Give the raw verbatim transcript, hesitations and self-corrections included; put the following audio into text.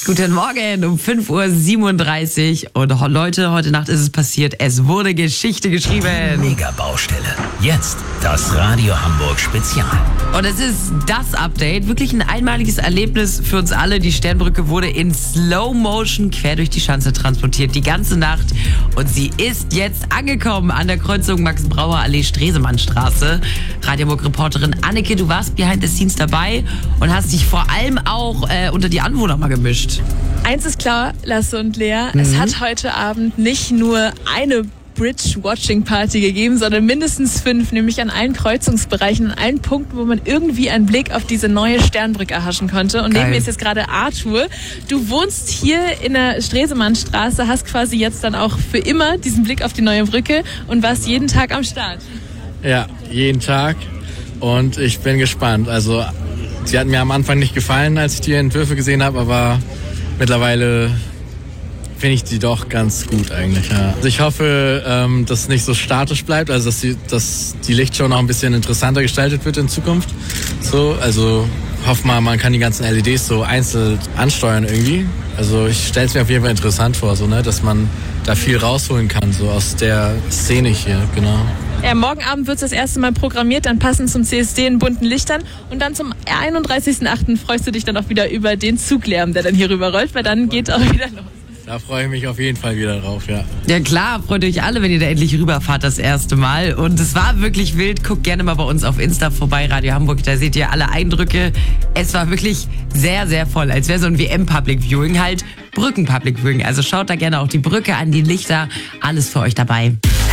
Guten Morgen um fünf Uhr siebenunddreißig und Leute, heute Nacht ist es passiert. Es wurde Geschichte geschrieben. Mega-Baustelle. Jetzt das Radio Hamburg Spezial. Und es ist das Update. Wirklich ein einmaliges Erlebnis für uns alle. Die Sternbrücke wurde in Slow Motion quer durch die Schanze transportiert, die ganze Nacht. Und sie ist jetzt angekommen an der Kreuzung Max-Brauer-Allee-Stresemannstraße. Radio Hamburg-Reporterin Anneke, du warst behind the scenes dabei und hast dich vor allem auch äh, unter die Anwohner mal gemischt. Eins ist klar, Lasse und Lea, Mhm. es hat heute Abend nicht nur eine Bridge-Watching-Party gegeben, sondern mindestens fünf, nämlich an allen Kreuzungsbereichen, an allen Punkten, wo man irgendwie einen Blick auf diese neue Sternbrücke erhaschen konnte. Und Geil. neben mir ist jetzt gerade Arthur. Du wohnst hier in der Stresemannstraße, hast quasi jetzt dann auch für immer diesen Blick auf die neue Brücke und warst jeden Tag am Start. Ja, jeden Tag. Und ich bin gespannt. Also, sie hat mir am Anfang nicht gefallen, als ich die Entwürfe gesehen habe, aber mittlerweile finde ich die doch ganz gut eigentlich. Ja. Also ich hoffe, ähm, dass es nicht so statisch bleibt, also dass die, dass die Lichtshow noch ein bisschen interessanter gestaltet wird in Zukunft. So, also hoffe mal, man kann die ganzen L E Ds so einzeln ansteuern irgendwie. Also ich stelle es mir auf jeden Fall interessant vor, so, ne, dass man da viel rausholen kann, so aus der Szene hier, genau. Ja, morgen Abend wird es das erste Mal programmiert, dann passend zum C S D in bunten Lichtern. Und dann zum einunddreißigsten achten freust du dich dann auch wieder über den Zuglärm, der dann hier rüber rollt, weil dann geht auch wieder los. Da freue ich mich auf jeden Fall wieder drauf, ja. Ja klar, freut euch alle, wenn ihr da endlich rüberfahrt das erste Mal. Und es war wirklich wild. Guckt gerne mal bei uns auf Insta vorbei, Radio Hamburg. Da seht ihr alle Eindrücke. Es war wirklich sehr, sehr voll. Als wäre so ein W M-Public Viewing, halt Brücken-Public Viewing. Also schaut da gerne auch die Brücke an, die Lichter. Alles für euch dabei.